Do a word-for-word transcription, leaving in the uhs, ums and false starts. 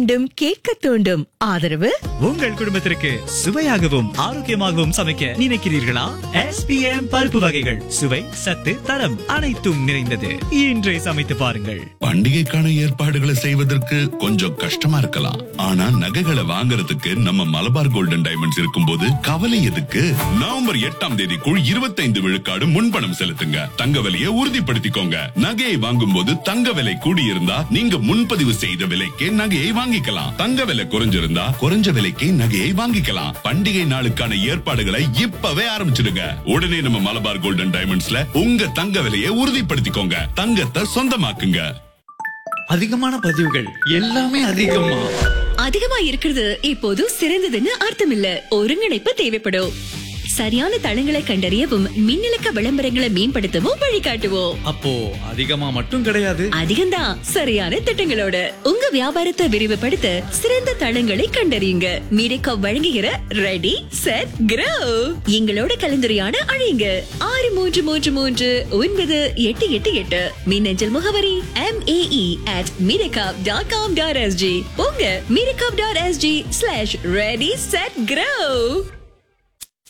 மீண்டும் கேட்க தூண்டும். ஆதரவு உங்கள் குடும்பத்திற்கு சுவையாகவும் ஆரோக்கியமாகவும் சமைக்க நினைக்கிறீர்களா? எஸ் பி எம் பருப்பு வகைகள் சுவை சத்து தரம் அனைத்தும் நிறைந்தது. இன்றே சமைத்து பாருங்கள். பண்டிகைக்கான ஏற்பாடுகளை செய்வதற்கு கொஞ்சம் கஷ்டமா இருக்கலாம். ஆனா நகைகளை வாங்குறதுக்கு நம்ம மலபார் கோல்டன் டைமண்ட்ஸ் இருக்கும்போது கவலை எதுக்கு? நவம்பர் எட்டாம் தேதிக்குள் இருபத்தைந்து விழுக்காடு முன்பணம் செலுத்துங்க. தங்க விலையை உறுதிப்படுத்திக்கோங்க. நகையை வாங்கும் போது தங்க விலை கூடியிருந்தா நீங்க முன்பதிவு செய்த விலைக்கே நகையை வாங்கிக்கலாம். தங்க விலை குறைஞ்சிருந்தா குறைஞ்ச விலைக்கு நகையை வாங்கிக்கலாம். பண்டிகை நாளுக்கான ஏற்பாடுகளை இப்பவே ஆரம்பிச்சிடுங்க. உடனே நம்ம மலபார் கோல்டன் டைமண்ட்ஸ்ல உங்க தங்க விலையை உறுதிப்படுத்திக்கோங்க. தங்கத்தை சொந்தமாக்குங்க. அதிகமான பதிவுகள் எல்லாமே அதிகமா அதிகமா இருக்கிறது இப்போது சிறந்ததுன்னு அர்த்தம் இல்ல. ஒருங்கிணைப்பு தேவைப்படும். சரியான தளங்களை கண்டறியவும் மின்னலக்க விளம்பரங்களை மேம்படுத்தவும் வழிகாட்டுவோம். அப்போ அதிகமா மட்டும் கிடையாது, அதிகம்தான். சரியான திட்டங்களோட உங்க வியாபாரத்தை விரிவுபடுத்த சிறந்த தளங்களை கண்டறியுங்க. மீடியா வழங்குகிற ரெடி செட் க்ரோ. எங்களோட கலந்துரையாட அழையுங்க ஆறு மூன்று மூன்று மூன்று ஒன்பது எட்டு எட்டு எட்டு. மின்னஞ்சல் முகவரி M A E at Mediacorp dot com dot S G. உங்க Mediacorp dot S G slash ready set grow.